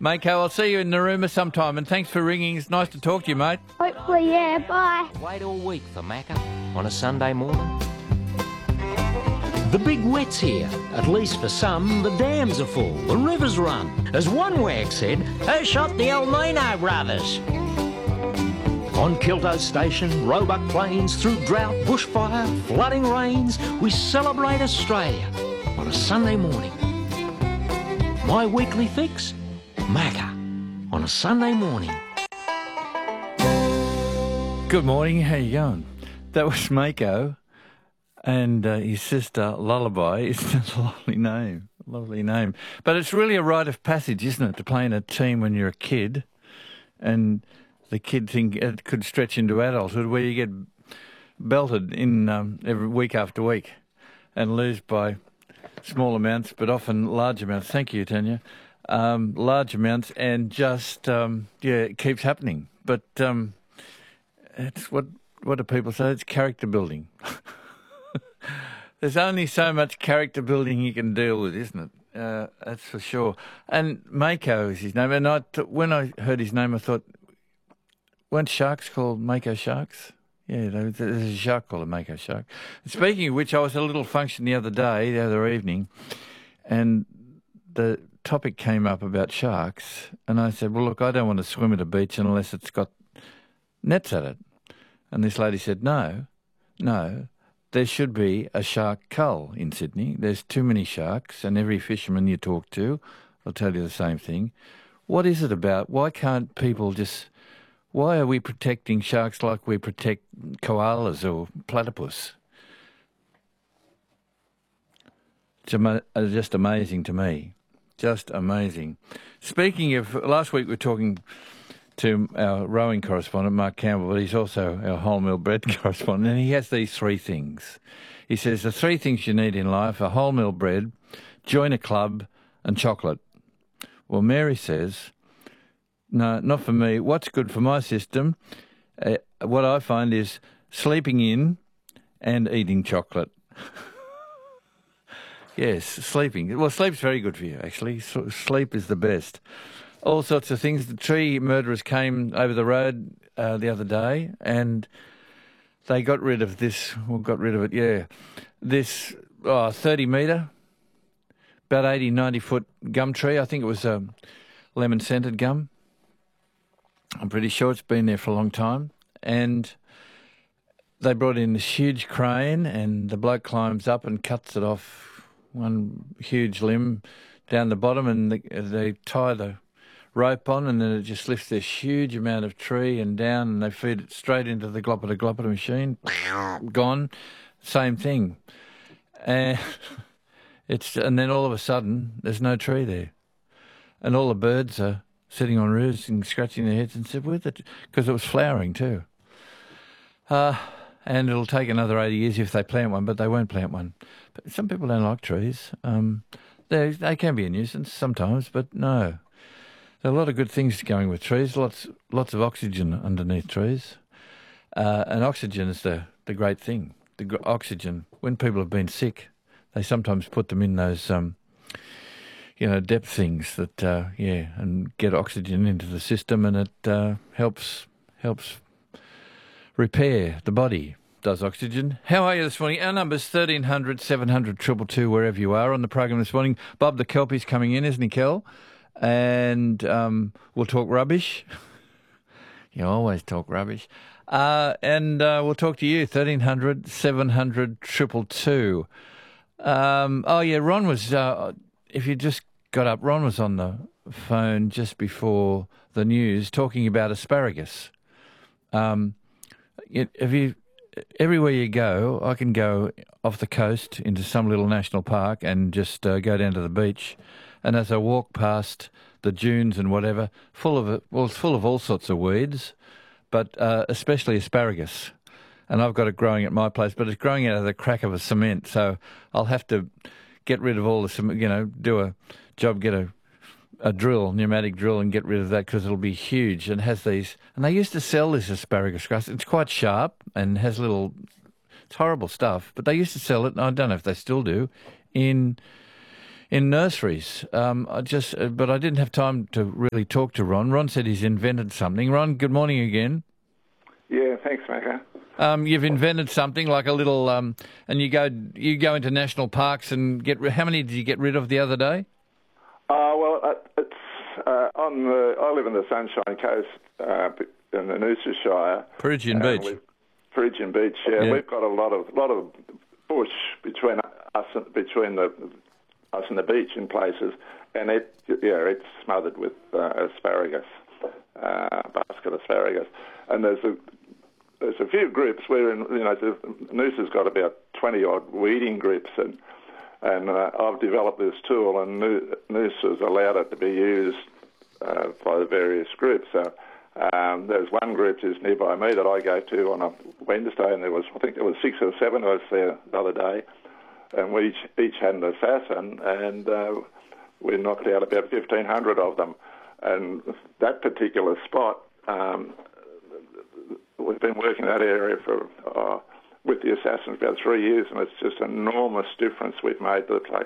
Mako, I'll see you in Narooma sometime, and thanks for ringing. It's nice to talk to you, mate. Hopefully, yeah. Bye. Wait all week for Macca on a Sunday morning. The big wet's here. At least for some, the dams are full, the rivers run. As one wag said, who shot the El Nino brothers? On Kilto Station, Roebuck Plains, through drought, bushfire, flooding rains, we celebrate Australia on a Sunday morning. My weekly fix? Macca on a Sunday morning. Good morning, how you going? That was Mako and his sister Lullaby. It's a lovely name. But it's really a rite of passage, isn't it, to play in a team when you're a kid, and the kid thing, it could stretch into adulthood where you get belted in every week after week and lose by small amounts, but often large amounts. Thank you, Tanya. Large amounts, and just, it keeps happening. But it's what do people say? It's character building. There's only so much character building you can deal with, isn't it? That's for sure. And Mako is his name. And when I heard his name, I thought, weren't sharks called Mako sharks? Yeah, there's a shark called a Mako shark. Speaking of which, I was at a little function the other evening, and the topic came up about sharks, and I said, well, look, I don't want to swim at a beach unless it's got nets at it. And this lady said, no, there should be a shark cull in Sydney. There's too many sharks, and every fisherman you talk to will tell you the same thing. What is it about? Why can't people why are we protecting sharks like we protect koalas or platypus? It's just amazing to me. Just amazing. Speaking of, last week we were talking to our rowing correspondent, Mark Campbell, but he's also our wholemeal bread correspondent, and he has these three things. He says the three things you need in life are wholemeal bread, join a club, and chocolate. Well, Mary says, no, not for me. What's good for my system, what I find is sleeping in and eating chocolate. Yes, sleeping. Well, sleep's very good for you, actually. Sleep is the best. All sorts of things. The tree murderers came over the road the other day, and they got rid of this, this 30-metre, about 80, 90-foot gum tree. I think it was a lemon-scented gum. I'm pretty sure it's been there for a long time. And they brought in this huge crane, and the bloke climbs up and cuts it off one huge limb down the bottom, and they tie the rope on, and then it just lifts this huge amount of tree and down, and they feed it straight into the glopper machine. Gone. Same thing. And then all of a sudden, there's no tree there. And all the birds are sitting on roofs and scratching their heads and said, because it was flowering too. And it'll take another 80 years if they plant one, but they won't plant one. But some people don't like trees. They can be a nuisance sometimes, but no. There are a lot of good things going with trees, lots of oxygen underneath trees. And oxygen is the great thing. Oxygen, when people have been sick, they sometimes put them in those, depth things that, and get oxygen into the system, and it helps repair the body. Does oxygen. How are you this morning? Our number's 1300 700 222, wherever you are on the program this morning. Bob the Kelpie's coming in, isn't he, Kel? And we'll talk rubbish. You always talk rubbish. And we'll talk to you, 1300 700 222. Ron was, if you just got up, Ron was on the phone just before the news talking about asparagus. Everywhere you go, I can go off the coast into some little national park and just go down to the beach. And as I walk past the dunes and whatever, it's full of all sorts of weeds, but especially asparagus. And I've got it growing at my place, but it's growing out of the crack of a cement. So I'll have to get rid of all the cement, do a job, get a pneumatic drill, and get rid of that because it'll be huge and has these. And they used to sell this asparagus grass. It's quite sharp and has it's horrible stuff, but they used to sell it, and I don't know if they still do, in in nurseries. But I didn't have time to really talk to Ron. Ron said he's invented something. Ron, good morning again. Yeah, thanks, Macca. You've invented something like a little, and you go into national parks and how many did you get rid of the other day? It's I live in the Sunshine Coast in the Noosa Shire. Peregian Beach. Peregian Beach. Yeah, we've got a lot of bush between us and the beach in places, and it's smothered with asparagus, basket asparagus, and there's a few groups where Noosa's got about 20 odd weeding groups, and I've developed this tool, and Noosa's allowed it to be used by the various groups. So there's one group just nearby me that I go to on a Wednesday, and I think there was 6 or 7 of us there the other day, and we each had an assassin, and we knocked out about 1,500 of them. And that particular spot, we've been working that area with the assassins about 3 years, and it's just an enormous difference we've made to the place.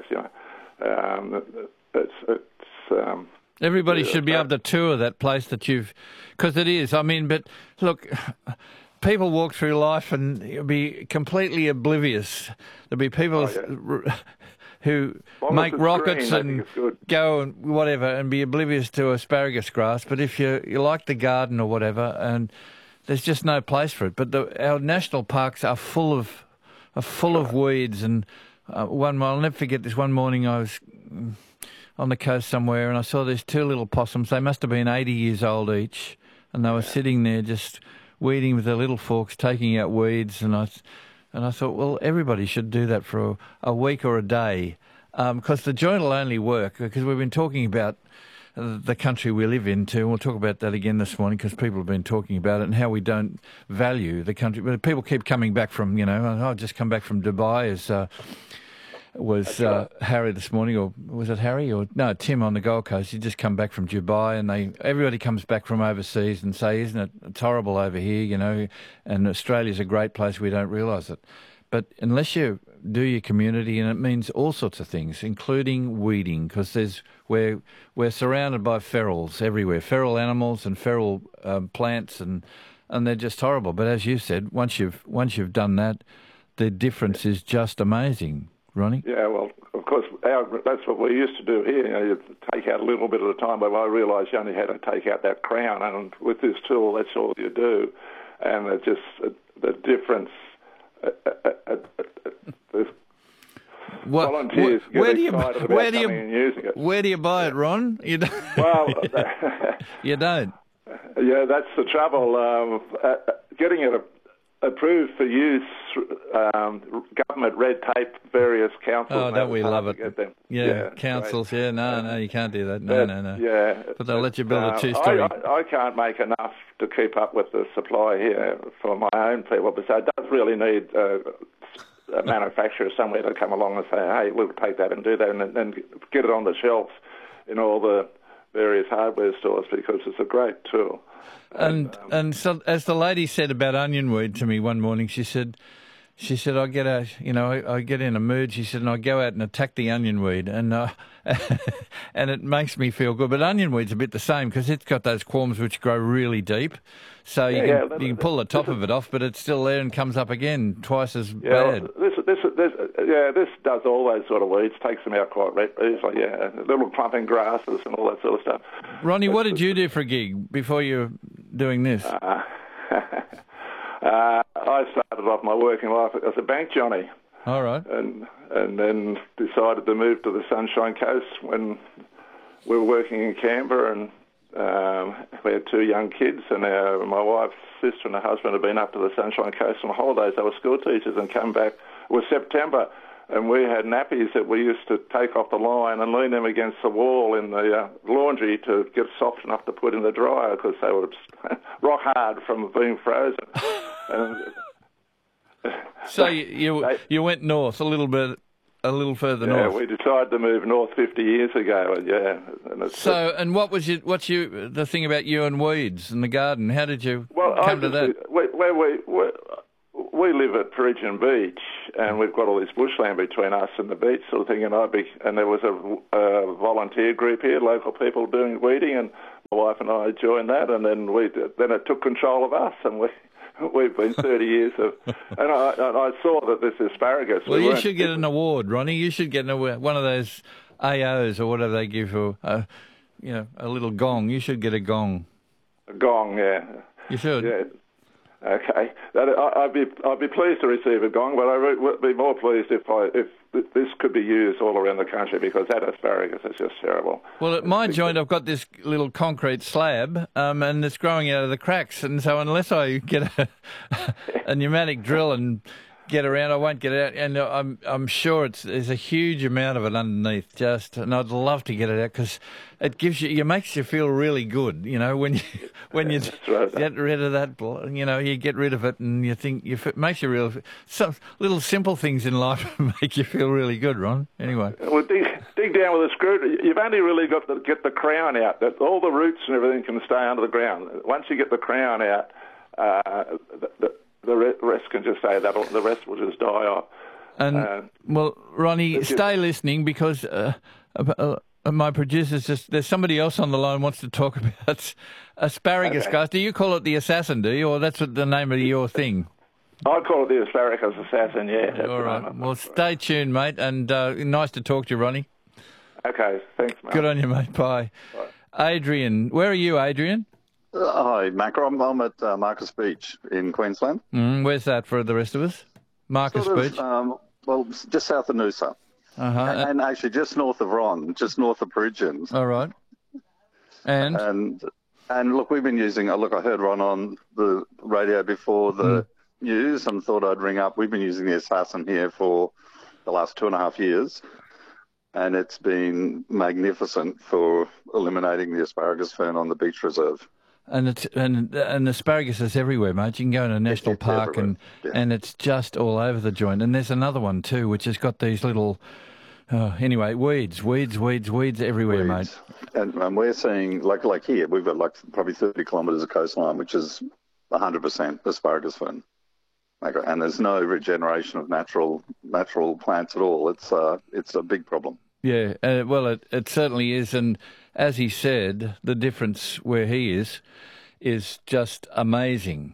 Everybody should be able to tour that place because it is. I mean, but look, people walk through life and you'll be completely oblivious. There'll be people who make rockets and go and whatever and be oblivious to asparagus grass. But if you like the garden or whatever, and there's just no place for it. But our national parks are full of weeds. And I'll never forget this. One morning I was on the coast somewhere, and I saw these 2 little possums. They must have been 80 years old each, and they were sitting there just weeding with their little forks, taking out weeds. And I thought, well, everybody should do that for a week or a day, because the joint will only work because we've been talking about the country we live in too. We'll talk about that again this morning because people have been talking about it and how we don't value the country. But people keep coming back from, I've just come back from Dubai was Harry this morning, or was it Harry? Or no, Tim on the Gold Coast. He just come back from Dubai, and everybody comes back from overseas and say, isn't it it's horrible over here, and Australia's a great place, we don't realise it. But unless you do your community, and it means all sorts of things, including weeding, because we're surrounded by ferals everywhere, feral animals and feral plants, and they're just horrible. But as you said, once you've done that, the difference is just amazing. Ronnie? Yeah, well, of course, that's what we used to do here. You take out a little bit at a time, but I realised you only had to take out that crown, and with this tool, that's all you do. And it's just the difference. Volunteers get excited about coming and using it. Where do you buy it, Ron? You don't. Well, you don't. Yeah, that's the trouble. Getting it approved for use, government red tape, various councils. Oh, don't we love it? Yeah, councils. Right. Yeah, no, you can't do that. No. Yeah, but they'll let you build a 2-story. I can't make enough to keep up with the supply here for my own people, but so it does really need a manufacturer somewhere to come along and say, hey, we'll take that and do that, and then get it on the shelves in all the various hardware stores, because it's a great tool. And so, as the lady said about onion weed to me one morning, she said I get in a mood. She said, and I go out and attack the onion weed, and and it makes me feel good. But onion weed's a bit the same because it's got those corms which grow really deep, so you can pull the top of it off, but it's still there and comes up again twice as bad. This does all those sort of weeds, takes them out quite easily. Yeah, little clumping grasses and all that sort of stuff. Ronnie, what did you do for a gig before you were doing this? I started off my working life as a bank johnny. All right. And then decided to move to the Sunshine Coast when we were working in Canberra, and we had 2 young kids, and my wife's sister and her husband had been up to the Sunshine Coast on holidays. They were school teachers and come back. It was September, and we had nappies that we used to take off the line and lean them against the wall in the laundry to get soft enough to put in the dryer because they were rock hard from being frozen. So you went north a little further north. Yeah, we decided to move north 50 years ago. And what's the thing about you and weeds and the garden? How did you come to that? we live at Peregian Beach, and we've got all this bushland between us and the beach, sort of thing. And there was a volunteer group here, local people doing weeding, and my wife and I joined that, and then it took control of us, and we've been 30 years of. And I saw that this asparagus. Well, you should get an award, Ronnie. You should get one of those AOs or whatever they give for, a little gong. You should get a gong. A gong, yeah. You should. Yeah. Okay. I'd be pleased to receive a gong, but I would be more pleased if this could be used all around the country, because that asparagus is just terrible. Well, at my joint, I've got this little concrete slab, and it's growing out of the cracks, and so unless I get a pneumatic drill and get around, I won't get it out, and I'm sure there's a huge amount of it underneath, and I'd love to get it out, because it makes you feel really good, when you get rid of that, you get rid of it, and you think it makes you some little simple things in life make you feel really good, Ron. Anyway, well, dig down with a screw. You've only really got to get the crown out. That all the roots and everything can stay under the ground. Once you get the crown out, the rest can just say that. The rest will just die off. And Ronnie, stay listening, because my producer's there's somebody else on the line wants to talk about asparagus, okay. Guys. Do you call it the assassin? Do you, or that's the name of your thing? I call it the asparagus assassin. Yeah. All right. Well, stay tuned, mate, and nice to talk to you, Ronnie. Okay. Thanks, mate. Good on you, mate. Bye. Adrian, where are you, Adrian? Hi, Mac. I'm at Marcus Beach in Queensland. Where's that for the rest of us? Marcus Beach? Just south of Noosa. Uh-huh. And actually just north of Ron, just north of Peregians. All right. And look, we've been using, I heard Ron on the radio before the news and thought I'd ring up. We've been using the Assassin here for the last 2.5 years. And it's been magnificent for eliminating the asparagus fern on the beach reserve. And asparagus is everywhere, mate. You can go in a national park and it's just all over the joint. And there's another one too, which has got these little, weeds everywhere, mate. And we're seeing, like here, we've got probably 30 kilometres of coastline, which is 100% asparagus fern. And there's no regeneration of natural plants at all. It's a big problem. Yeah, it certainly is. And as he said, the difference where he is just amazing.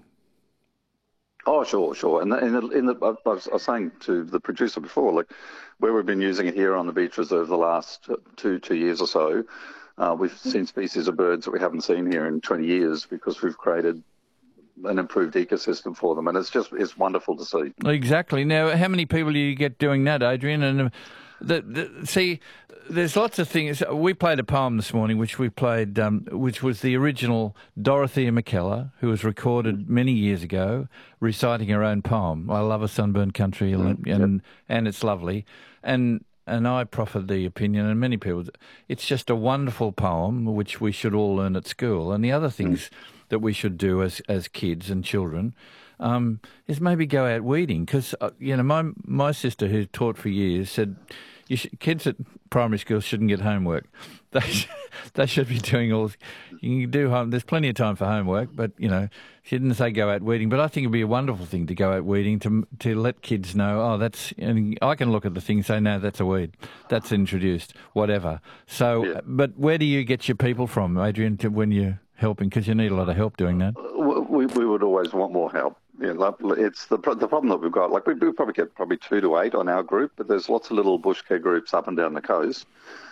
Oh, sure. And I was saying to the producer before, where we've been using it here on the beach reserve the last two years or so, we've seen species of birds that we haven't seen here in 20 years because we've created an improved ecosystem for them, and it's wonderful to see. Exactly. Now, how many people do you get doing that, Adrian? And see, there's lots of things. We played a poem this morning, which we played, which was the original Dorothea McKellar, who was recorded many years ago, reciting her own poem. I love a sunburned country, and it's lovely. And I proffered the opinion, and many people, it's just a wonderful poem which we should all learn at school. And the other things that we should do as kids and children is maybe go out weeding, because my sister, who taught for years, said kids at primary school shouldn't get homework. They should be doing you can do home. There's plenty of time for homework, but she didn't say go out weeding. But I think it'd be a wonderful thing to go out weeding to let kids know. And I can look at the thing and say, no, that's a weed, that's introduced, whatever. So, But where do you get your people from, Adrian, when you're helping? Because you need a lot of help doing that. We would always want more help. It's the problem that we've got. We probably get 2 to 8 on our group, but there's lots of little bush care groups up and down the coast.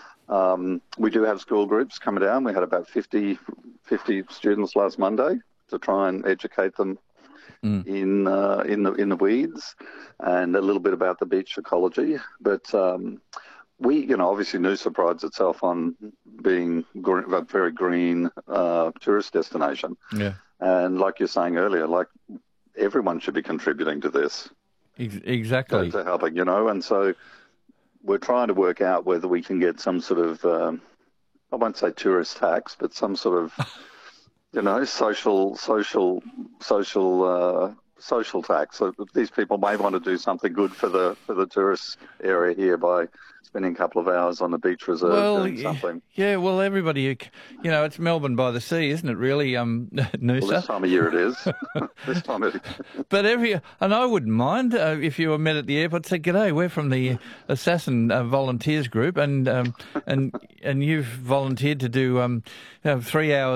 We do have school groups coming down. We had about 50 students last Monday to try and educate them in the weeds and a little bit about the beach ecology. But obviously Noosa prides itself on being a very green tourist destination. Yeah. And like you're saying earlier, everyone should be contributing to this. Exactly. To helping, and so we're trying to work out whether we can get some sort of, I won't say tourist tax, but some sort of, social social tax. So these people may want to do something good for the tourist area here by spending a couple of hours on the beach reserve doing something. Yeah, well, everybody, it's Melbourne by the sea, isn't it, really, Noosa? Well, this time of year it is. This time it is. But and I wouldn't mind if you were met at the airport, say, "G'day, we're from the Assassin Volunteers Group, and you've volunteered to do 3 hours